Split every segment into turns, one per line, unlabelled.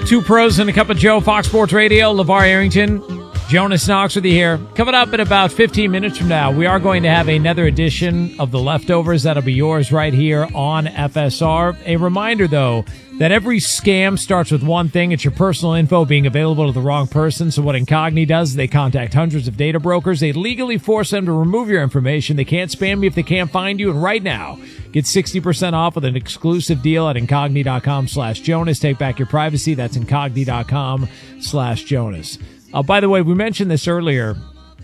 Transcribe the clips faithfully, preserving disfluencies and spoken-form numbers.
Two pros and a cup of Joe, Fox Sports Radio, LeVar Arrington, Jonas Knox with you here. Coming up in about fifteen minutes from now, we are going to have another edition of The Leftovers. That'll be yours right here on F S R. A reminder, though, that every scam starts with one thing. It's your personal info being available to the wrong person. So what Incogni does is they contact hundreds of data brokers. They legally force them to remove your information. They can't spam you if they can't find you. And right now, get sixty percent off with an exclusive deal at Incogni.com slash Jonas. Take back your privacy. That's Incogni.com slash Jonas. Uh, by the way, we mentioned this earlier.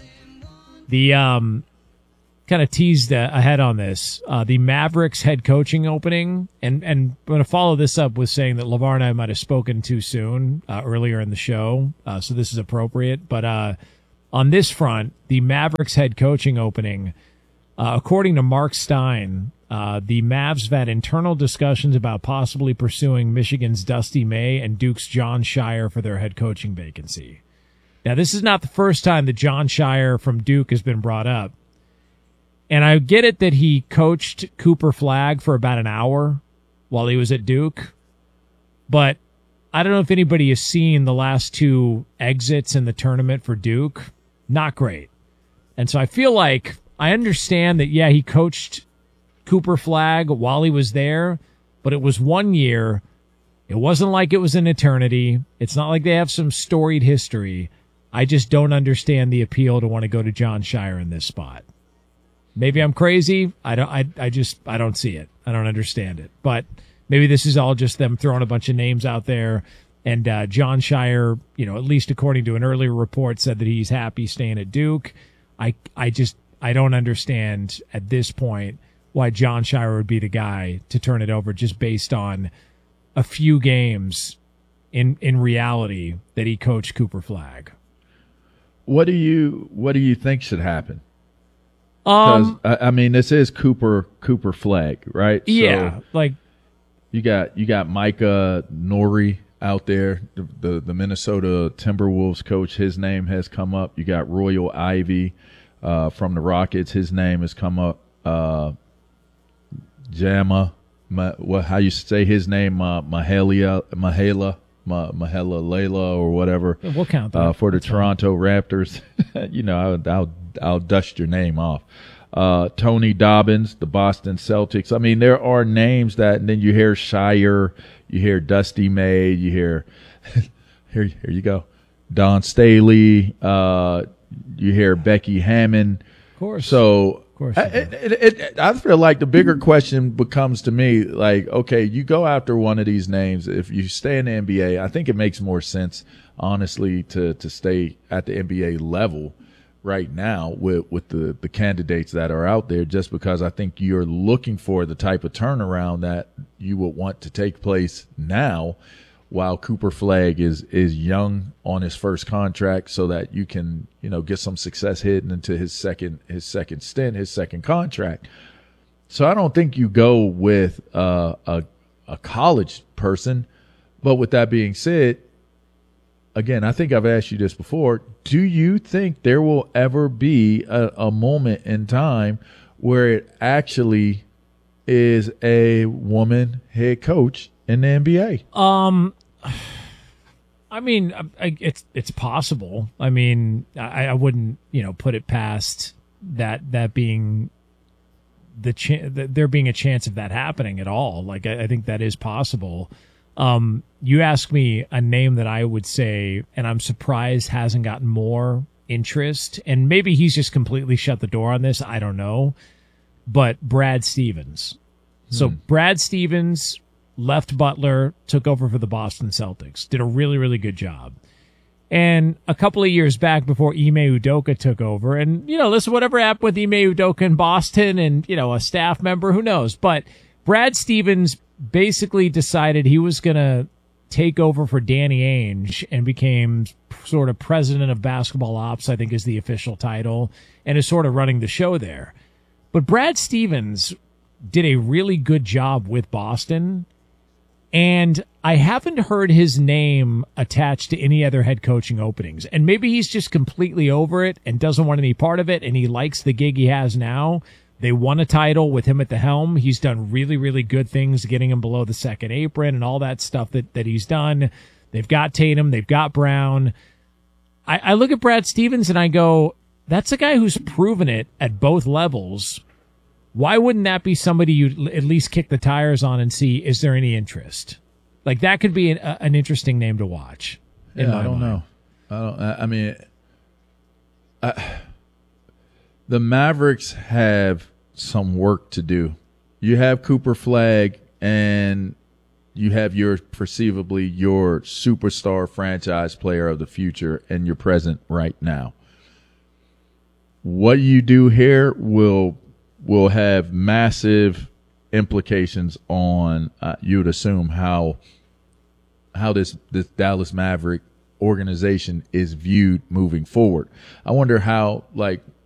The um, kind of teased uh, ahead on this. Uh, the Mavericks head coaching opening. And, and I'm going to follow this up with saying that LeVar and I might have spoken too soon uh, earlier in the show. Uh, so this is appropriate. But uh, on this front, the Mavericks head coaching opening, uh, according to Mark Stein, Uh, the Mavs have had internal discussions about possibly pursuing Michigan's Dusty May and Duke's John Shire for their head coaching vacancy. Now, this is not the first time that John Shire from Duke has been brought up. And I get it that he coached Cooper Flagg for about an hour while he was at Duke. But I don't know if anybody has seen the last two exits in the tournament for Duke. Not great. And so I feel like I understand that, yeah, he coached Cooper Flagg while he was there, but it was one year. It wasn't like it was an eternity. It's not like they have some storied history. I just don't understand the appeal to want to go to John Shire in this spot. Maybe I'm crazy. I don't, I, I just, I don't see it. I don't understand it, but maybe this is all just them throwing a bunch of names out there. And, uh, John Shire, you know, at least according to an earlier report, said that he's happy staying at Duke. I, I just, I don't understand at this point why John Shire would be the guy to turn it over just based on a few games in in reality that he coached Cooper Flagg.
What do you what do you think should happen?
Um,
I, I mean, this is Cooper Cooper Flagg, right?
Yeah,
so
like
you got you got Micah Nori out there, the, the the Minnesota Timberwolves coach. His name has come up. You got Royal Ivey uh, from the Rockets. His name has come up. Uh, Jama, Ma, what how you say his name? Uh, Mahalia, Mahela, Ma, Mahela Layla, or whatever.
Yeah, we'll count that
uh, for the
That's
Toronto fine. Raptors. You know, I'll, I'll I'll dust your name off. Uh, Tony Dobbins, the Boston Celtics. I mean, there are names that, and then you hear Shire, you hear Dusty May, you hear here here you go, Don Staley. Uh, you hear Becky Hammond.
Of course.
So.
I,
it, it, it, I feel like the bigger question becomes to me, like, okay, you go after one of these names. If you stay in the N B A, I think it makes more sense, honestly, to, to stay at the N B A level right now with, with the, the candidates that are out there, just because I think you're looking for the type of turnaround that you would want to take place now, while Cooper Flagg is is young on his first contract, so that you can, you know, get some success heading into his second his second stint, his second contract. So I don't think you go with uh, a a college person. But with that being said, again, I think I've asked you this before. Do you think there will ever be a, a moment in time where it actually is a woman head coach in the N B A?
Um, I mean, I, it's it's possible. I mean, I, I wouldn't, you know, put it past that that being the ch- there being a chance of that happening at all. Like, I, I think that is possible. Um, you ask me a name that I would say, and I'm surprised hasn't gotten more interest, and maybe he's just completely shut the door on this. I don't know, but Brad Stevens. Hmm. So Brad Stevens left Butler, took over for the Boston Celtics, did a really, really good job. And a couple of years back, before Ime Udoka took over, and, you know, listen, whatever happened with Ime Udoka in Boston and, you know, a staff member, who knows? But Brad Stevens basically decided he was going to take over for Danny Ainge and became sort of president of basketball ops, I think is the official title, and is sort of running the show there. But Brad Stevens did a really good job with Boston, and I haven't heard his name attached to any other head coaching openings. And maybe he's just completely over it and doesn't want any part of it, and he likes the gig he has now. They won a title with him at the helm. He's done really, really good things, getting him below the second apron and all that stuff that, that he's done. They've got Tatum. They've got Brown. I, I look at Brad Stevens and I go, that's a guy who's proven it at both levels. Why wouldn't that be somebody you'd at least kick the tires on and see, is there any interest? Like, that could be an, a, an interesting name to watch.
Yeah, I don't mind. know. I don't. I mean, I, the Mavericks have some work to do. You have Cooper Flagg, and you have your perceivably your superstar franchise player of the future, and you're present right now. What you do here will will have massive implications on, uh, you would assume, how how this this Dallas Maverick organization is viewed moving forward. I wonder how, like,